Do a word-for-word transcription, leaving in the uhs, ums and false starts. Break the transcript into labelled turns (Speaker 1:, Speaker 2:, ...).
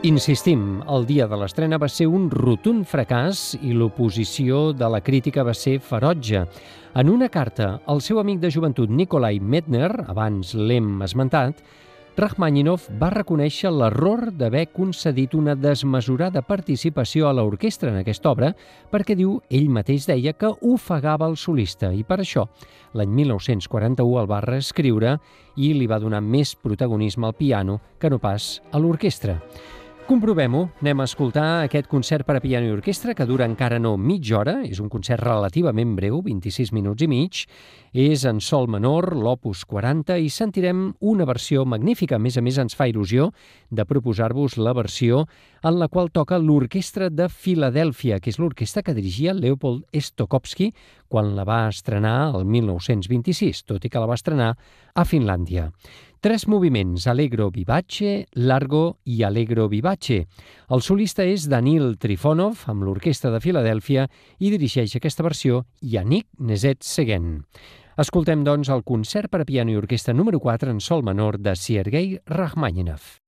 Speaker 1: Insistim, el dia de l'estrena va ser un rotund fracàs i l'oposició de la crítica va ser ferotge. En una carta, el seu amic de joventut Nikolai Medtner, abans l'hem esmentat, Rachmaninoff va reconèixer l'error d'haver concedit una desmesurada participació a l'orquestra en aquesta obra perquè, diu, ell mateix deia que ofegava el solista i per això l'any mil nou-cents quaranta-u el va reescriure i li va donar més protagonisme al piano que no pas a l'orquestra. Comprovem-ho. Anem a escoltar aquest concert per a piano i orquestra que dura encara no mitja hora, és un concert relativament breu, vint-i-sis minuts i mig, és en sol menor, l'opus quaranta, i sentirem una versió magnífica. A més a més, ens fa il·lusió de proposar-vos la versió en la qual toca l'Orquestra de Filadèlfia, que és l'orquestra que dirigia Leopold Stokowski quan la va estrenar el mil nou-cents vint-i-sis, tot i que la va estrenar a Finlàndia. Tres moviments, Allegro vivace, Largo i Allegro vivace. El solista és Danil Trifonov, amb l'Orquestra de Filadèlfia, i dirigeix aquesta versió Yannick Nézet-Séguin. Escoltem, doncs, el concert per a piano i orquestra número quatre en sol menor de Sergei Rachmaninoff.